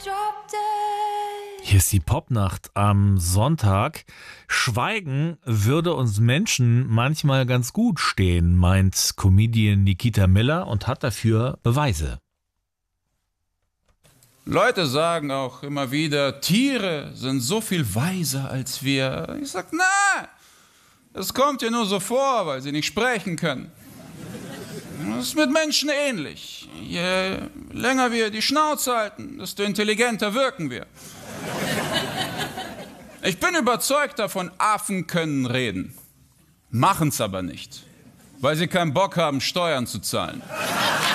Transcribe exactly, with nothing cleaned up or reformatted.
Hier ist die Popnacht am Sonntag. Schweigen würde uns Menschen manchmal ganz gut stehen, meint Comedian Nikita Miller und hat dafür Beweise. Leute sagen auch immer wieder, Tiere sind so viel weiser als wir. Ich sag, nein, es kommt dir nur so vor, weil sie nicht sprechen können. Das ist mit Menschen ähnlich. Je länger wir die Schnauze halten, desto intelligenter wirken wir. Ich bin überzeugt davon, Affen können reden, machen's aber nicht, weil sie keinen Bock haben, Steuern zu zahlen.